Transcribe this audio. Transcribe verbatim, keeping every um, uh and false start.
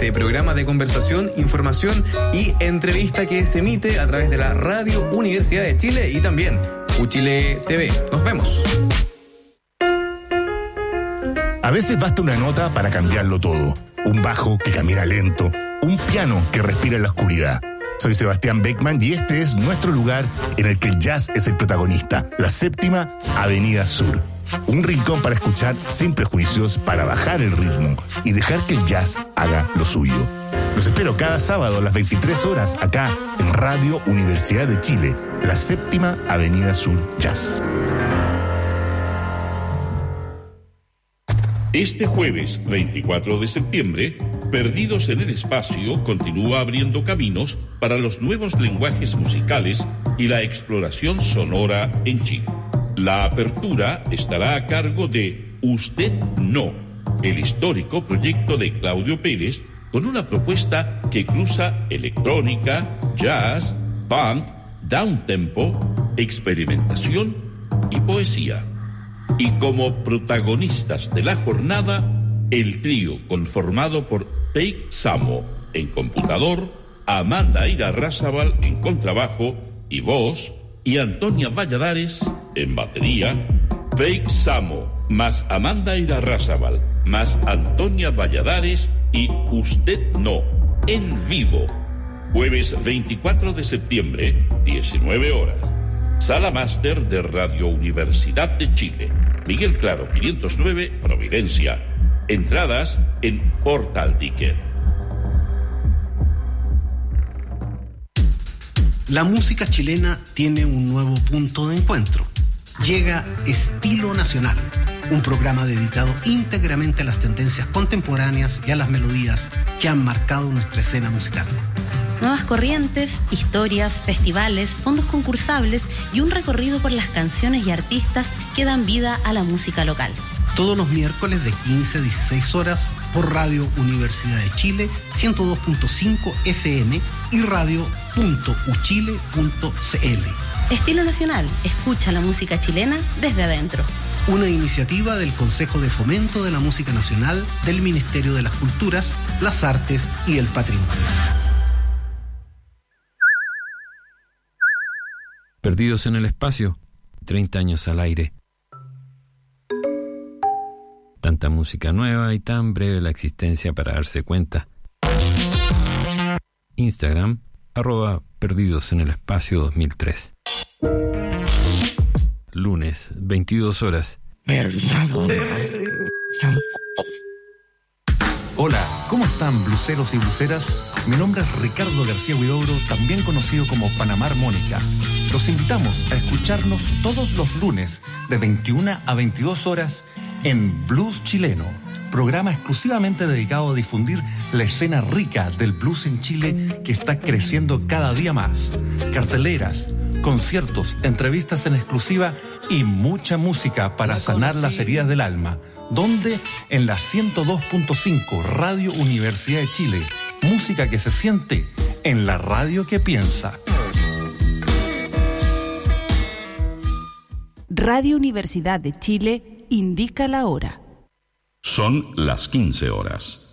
este programa de conversación, información y entrevista que se emite a través de la Radio Universidad de Chile y también UChile T V. Nos vemos. A veces basta una nota para cambiarlo todo. Un bajo que camina lento, un piano que respira en la oscuridad. Soy Sebastián Beckman y este es nuestro lugar en el que el jazz es el protagonista, la séptima Avenida Sur. Un rincón para escuchar sin prejuicios, para bajar el ritmo y dejar que el jazz haga lo suyo. Los espero cada sábado a las veintitrés horas acá en Radio Universidad de Chile, la séptima Avenida Sur Jazz. Este jueves veinticuatro de septiembre, Perdidos en el Espacio continúa abriendo caminos para los nuevos lenguajes musicales y la exploración sonora en Chile. La apertura estará a cargo de Usted No, el histórico proyecto de Claudio Pérez, con una propuesta que cruza electrónica, jazz, punk, downtempo, experimentación y poesía. Y como protagonistas de la jornada, el trío conformado por Fake Samo en computador, Amanda Irarrázaval en contrabajo y voz, y Antonia Valladares en batería. Fake Samo más Amanda Irarrázaval más Antonia Valladares y Usted No en vivo. Jueves veinticuatro de septiembre, diecinueve horas. Sala Máster de Radio Universidad de Chile. Miguel Claro, quinientos nueve, Providencia. Entradas en Portal Ticket. La música chilena tiene un nuevo punto de encuentro. Llega Estilo Nacional, un programa dedicado íntegramente a las tendencias contemporáneas y a las melodías que han marcado nuestra escena musical. Nuevas corrientes, historias, festivales, fondos concursables y un recorrido por las canciones y artistas que dan vida a la música local. Todos los miércoles de quince a dieciséis horas por Radio Universidad de Chile, ciento dos punto cinco F M y radio punto u chile punto c l. Estilo Nacional, escucha la música chilena desde adentro. Una iniciativa del Consejo de Fomento de la Música Nacional del Ministerio de las Culturas, las Artes y el Patrimonio. Perdidos en el Espacio, treinta años al aire. Tanta música nueva y tan breve la existencia para darse cuenta. Instagram, arroba Perdidos en el Espacio dos mil tres. Lunes, veintidós horas. Hola, ¿cómo están bluseros y bluseras? Mi nombre es Ricardo García Huidobro, también conocido como Panamá Armónica. Los invitamos a escucharnos todos los lunes de veintiuna a veintidós horas en Blues Chileno, programa exclusivamente dedicado a difundir la escena rica del blues en Chile que está creciendo cada día más. Carteleras, conciertos, entrevistas en exclusiva y mucha música para sanar las heridas del alma. ¿Dónde? En la ciento dos punto cinco Radio Universidad de Chile. Música que se siente en la radio que piensa. Radio Universidad de Chile indica la hora. Son las quince horas.